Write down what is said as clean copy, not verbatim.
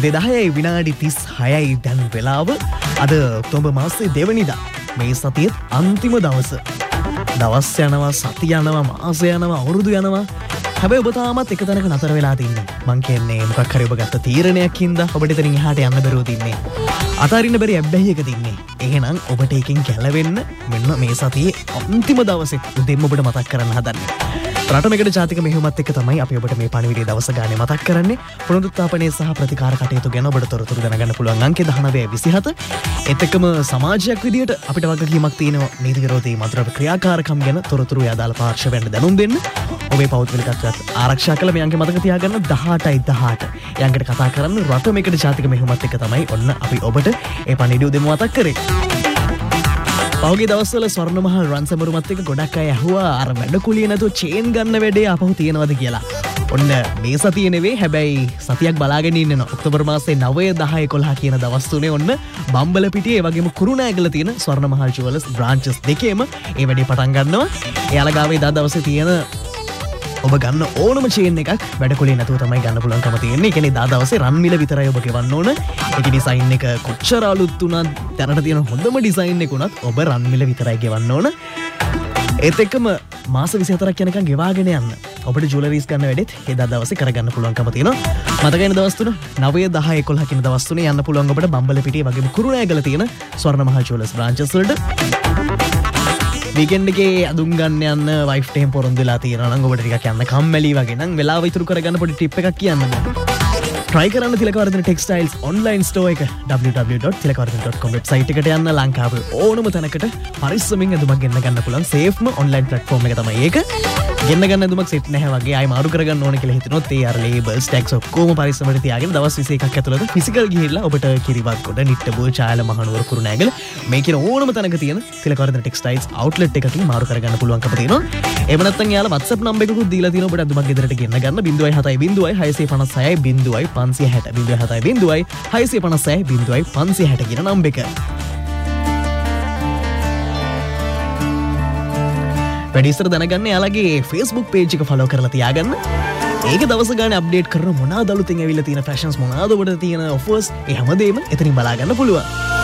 උදේ 10යි විනාඩි 36යි දැන් වෙලාව. අද ඔක්තෝබර් මාසයේ දෙවනිදා. මේ සතියේ අන්තිම දවස. දවස් යනවා, සති යනවා, මාස යනවා, අවුරුදු යනවා. හැබැයි ඔබ තාමත් එක තැනක නතර වෙලා තින්නේ. මං කියන්නේ මොකක් හරි ඔබ ගත්ත තීරණයක් හින්දා ඔබට එතනින් එහාට යන්න බැරුව තින්නේ. අතාරින්න බැරි ඇබ්බැහියක තින්නේ. එහෙනම් ඔබට එකෙන් ගැලවෙන්න මෙන්න මේ සතියේ අන්තිම දවසේ උදේම ඔබට මතක් කරන්න හදන්නේ. රටමෙකට ජාතික මෙහෙයුමත් එක්ක තමයි අපි ඔබට මේ පණිවිඩය දවස ගානේ මතක් කරන්නේ. පුනරුත්ථාපනයේ සහ ප්‍රතිකාර කටයුතු ගැන ඔබට තොරතුරු දැනගන්න පුළුවන් අංකය 1927. ඒත් එක්කම සමාජයක් විදියට අපිට වගකීමක් තියෙනවා නීති විරෝධී මත්ද්‍රව්‍ය ක්‍රියාකාරකම් ගැන තොරතුරු යදාළ පාර්ශවයන්ට දැනුම් දෙන්න. ඔබේ පෞද්ගලිකත්වයත් ආරක්ෂා කළ මේ අංකය මතක තියාගන්න 18යි 18. ඒ අංකයට කතා කරන්න රටමෙකට ජාතික මෙහෙයුමත් එක්ක තමයි ඔන්න අපි ඔබට ඒ පණිවිඩය උදේම මතක් කරේ. පහුගිය දවස්වල ස්වර්ණමහල් රන්සමරුමත් එක්ක ගොඩක් අය ඇහුවා අර වැඩ කුලිය නැතුව චේන් ගන්න වැඩේ ආපහු තියෙනවද කියලා. ඔන්න මේ සතිය නෙවෙයි හැබැයි සතියක් බලාගෙන ඉන්නවා. ඔක්තෝබර් මාසේ 9, 10, 11 කියන දවස් තුනේ ඔන්න බම්බලපිටියේ ඒ වගේම කුරුණෑගල තියෙන ස්වර්ණමහල් ජුවලර්ස් බ්‍රාන්චස් දෙකේම ඒ වැඩේ පටන් ගන්නවා. එයාලා ගාවේ දා දවසේ තියෙන ඔබ ගන්න ඕනම චේන් එකක් වැඩකුලේ නැතුව තමයි ගන්න පුළුවන්කම තියෙන්නේ. ඒ කියන්නේ දා දවසේ රන් මිල විතරයි ඔබ ගෙවන්න ඕන. ඒකේ ඩිසයින් එක කොච්චර අලුත් වුණත් දැනට තියෙන හොඳම ඩිසයින් එක උනත් ඔබ රන් මිල විතරයි ගෙවන්න ඕන. ඒත් එක්කම මාස 24ක් යනකම් ගෙවාගෙන යන්න ඔබට ජුවලරිස් ගන්න වැඩෙත් එදා දවසේ කරගන්න පුළුවන්කම තියෙනවා. මතකයින දවස් තුන 9, 10, 11 කියන දවස් තුනේ යන්න පුළුවන් ඔබට බම්බලපිටියේ වගේම කුරුණෑගල තියෙන ස්වර්ණමහල් ජුවලර්ස් බ්‍රාන්චස් වලට. වීකෙන්ඩ් එකේ අඳුම් ගන්න යන්න වයිෆ් ට එහෙම පොරොන්දු වෙලා තියෙනවා නම් ඔබට ටිකක් යන්න කම්මැලි වගේ නම් වෙලාව ඉතුරු කරගන්න පොඩි ටිප් එකක් කියන්නද. try කරන්න තිලකවර්ධන ටෙක්ස්ටයිල්ස් ඔන්ලයින් ස්ටෝර් එක www.tilakawarthana.com වෙබ්සයිට් එකට යන්න ලංකාවේ ඕනම තැනකට පරිස්සමින් ඇඳුමක් ගෙන්න ගන්න පුළුවන් සේෆ්ම ඔන්ලයින් ප්ලැට්ෆෝම් එක තමයි ඒක. ගෙන්න ගන්න ඇඳුමක් සෙට් නැහැ වගේ ආයි මාරු කරගන්න ඕන කියලා හිතනොත් ඒ අර ලේබල්ස් ටැග්ස් ඔක්කොම පරිස්සමට තියාගෙන දවස් 21ක් ඇතුළත ෆිසිකල් ගිහිල්ලා ඔබට කිරිබත් කොට නිට්ටඹුව චායල මහනුවර කුරුණෑගල මේ කියන ඕනම තැනක තියෙන තිලකවර්ධන ටෙක්ස්ටයිල්ස් අවුට්ලට් එකකින් මාරු කරගන්න පුළුවන්කම තියෙනවා. එහෙම නැත්නම් යාලා WhatsApp නම්බර් එකකුත් දීලා තියෙනවා ඔබට අඳුමක් ගෙදරට ගෙන්න ගන්න 070 656 කියන නම්බර එක. වැඩිස්තර දැනගන්න යාලගේ Facebook page එක follow කරලා තියාගන්න. ඒක දවස ගානේ අප්ඩේට් කරන මොනවාද අලුතින් ඇවිල්ලා තියෙන ෆැෂන්ස් මොනවාද ඔබට තියෙන ඔෆර්ස් ඒ හැමදේම එතනින් බලා ගන්න පුළුවන්.